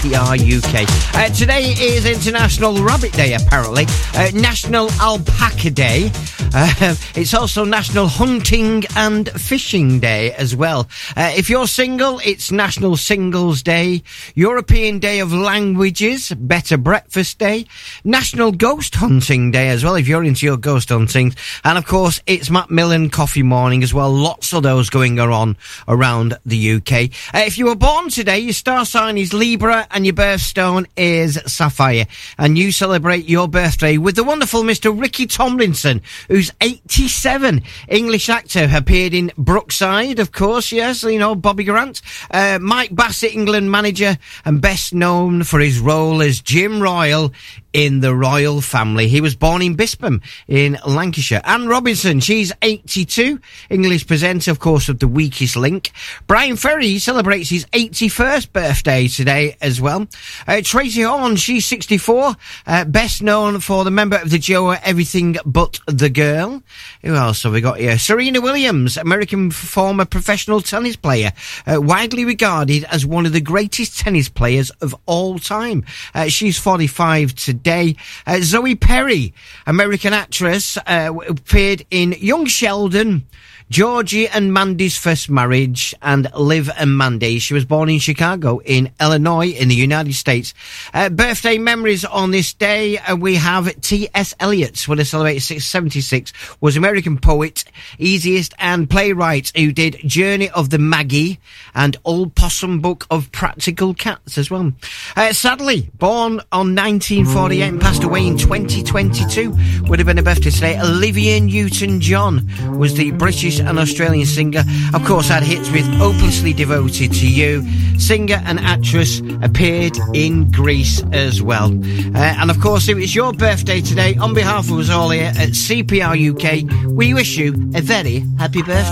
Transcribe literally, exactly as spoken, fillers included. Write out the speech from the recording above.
P R U K. Uh, today is International Rabbit Day, apparently. Uh, National Alpaca Day. Uh, it's also National Hunting and Fishing Day as well. Uh, if you're single, it's National Singles Day. European Day of Languages. Better Breakfast Day. National Ghost Hunting Day as well, if you're into your ghost hunting. And, of course, it's Macmillan Coffee Morning as well. Lots of those going on around the U K. Uh, if you were born today, your star sign is Libra and your birthstone is Sapphire. And you celebrate your birthday with the wonderful Mister Ricky Tomlinson, who's eighty-seven. English actor, appeared in Brookside, of course, yes, you know, Bobby Grant. Uh, Mike Bassett, England manager, and best known for his role as Jim Royal in The Royal Family. He was born in Bispam in Lancashire. Anne Robinson, she's eighty-two. English presenter, of course, of The Weakest Link. Brian Ferry celebrates his eighty-first birthday today as well. Uh, Tracy Horn, she's sixty-four. Uh, best known for the member of the duo Everything But the Girl. Who else have we got here? Serena Williams, American former professional tennis player. Uh, widely regarded as one of the greatest tennis players of all time. Uh, she's forty-five today. Uh, Zoe Perry, American actress, uh, appeared in Young Sheldon, Georgie and Mandy's First Marriage, and Liv and Mandy. She was born in Chicago, in Illinois, in the United States. Uh, birthday memories on this day, uh, we have T S Eliot, when he celebrated seventy-six, was American poet, essayist and playwright who did Journey of the Maggie and Old Possum Book of Practical Cats as well. Uh, sadly, born on nineteen forty-eight and passed away in twenty twenty-two, would have been a birthday today. Olivia Newton-John was the British and Australian singer. Of course, had hits with Hopelessly Devoted to You. Singer and actress, appeared in Grease as well. Uh, and of course, if it's your birthday today, on behalf of us all here at C P R U K, we wish you a very happy birthday.